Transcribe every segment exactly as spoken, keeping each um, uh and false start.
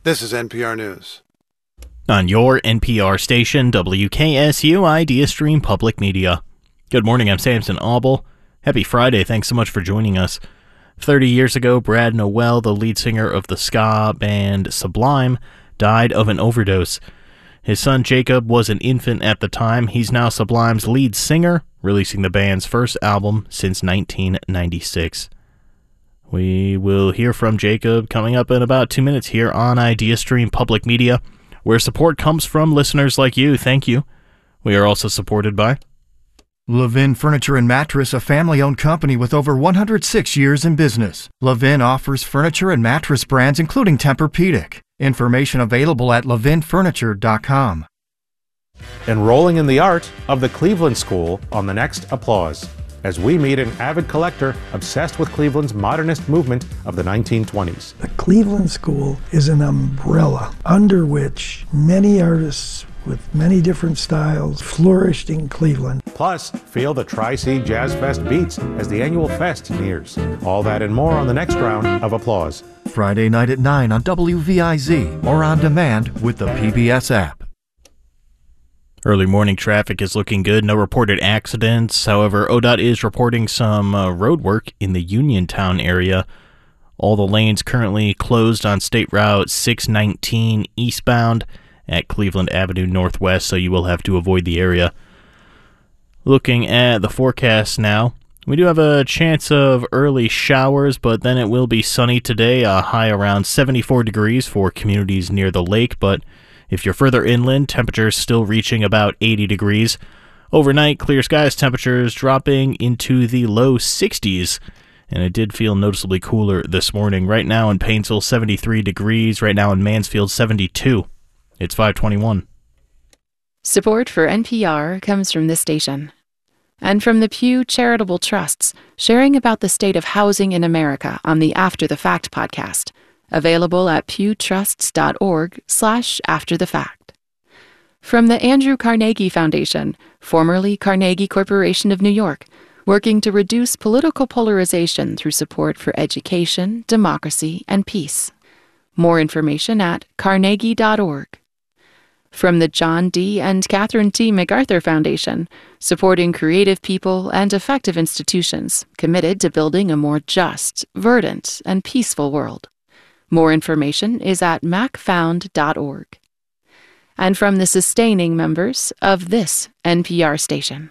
This is N P R News. On your N P R station, W K S U Idea Stream Public Media. Good morning, I'm Samson Auble. Happy Friday, thanks so much for joining us. Thirty years ago, Brad Noel, the lead singer of the ska band Sublime, died of an overdose. His son Jacob was an infant at the time. He's now Sublime's lead singer, releasing the band's first album since nineteen ninety-six. We will hear from Jacob coming up in about two minutes here on Idea Stream Public Media, where support comes from listeners like you. Thank you. We are also supported by Levin Furniture and Mattress, a family-owned company with over one hundred six years in business. Levin offers furniture and mattress brands including Tempur-Pedic. Information available at levin furniture dot com. Enrolling in the art of the Cleveland School on the next Applause, as we meet an avid collector obsessed with Cleveland's modernist movement of the nineteen twenties. The Cleveland School is an umbrella under which many artists with many different styles flourished in Cleveland. Plus, feel the Tri-C Jazz Fest beats as the annual fest nears. All that and more on the next round of Applause. Friday night at nine on W V I Z or on demand with the P B S app. Early morning traffic is looking good. No reported accidents. However, O D O T is reporting some uh, road work in the Uniontown area. All the lanes currently closed on State Route six nineteen eastbound at Cleveland Avenue Northwest, so you will have to avoid the area. Looking at the forecast now, we do have a chance of early showers, but then it will be sunny today, a high around seventy-four degrees for communities near the lake, but if you're further inland, temperatures still reaching about eighty degrees. Overnight, clear skies, temperatures dropping into the low sixties, and it did feel noticeably cooler this morning. Right now in Painesville, seventy-three degrees. Right now in Mansfield, seventy-two. It's five twenty-one. Support for N P R comes from this station and from the Pew Charitable Trusts, sharing about the state of housing in America on the After the Fact podcast, available at pewtrusts.org slash after the fact. From the Andrew Carnegie Foundation, formerly Carnegie Corporation of New York, working to reduce political polarization through support for education, democracy, and peace. More information at carnegie dot org. From the John D. and Catherine T. MacArthur Foundation, supporting creative people and effective institutions committed to building a more just, verdant, and peaceful world. More information is at mac found dot org. And from the sustaining members of this N P R station.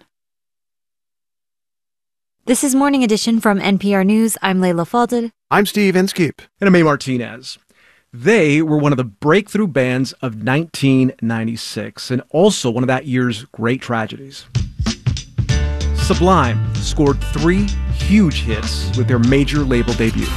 This is Morning Edition from N P R News. I'm Layla Falded. I'm Steve Inskeep. And I'm May Martinez. They were one of the breakthrough bands of nineteen ninety-six and also one of that year's great tragedies. Sublime scored three huge hits with their major label debut.